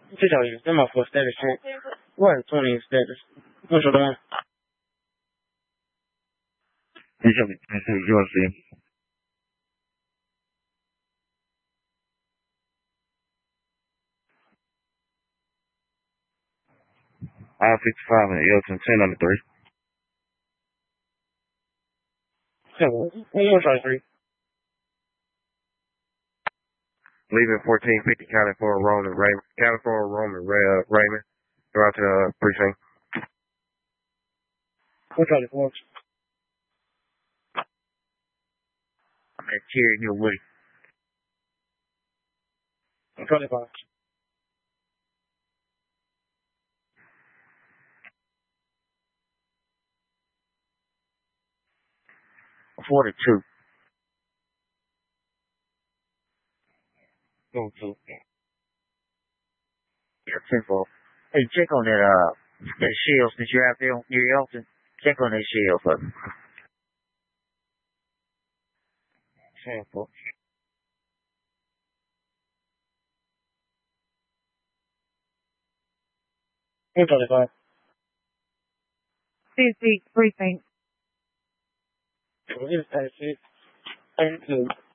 这条鱼跟my full status shit. What 20 status? What's the one? You want to see? I-55 and Elton 10 on the 3. One more try 3. Leaving 1450 counting for Roman Raymond. Counting for Roman Raymond. Go out to the precinct. We'll try the 4. I'm at Terry New Woody. I'm trying to 5. $42. Go to. Yeah, 10-4. Hey, check on that shield since you're out there near Elton. Check on that shield for me. 10-4. We'll try the 5. 50 precinct. We'll get it 36. 32.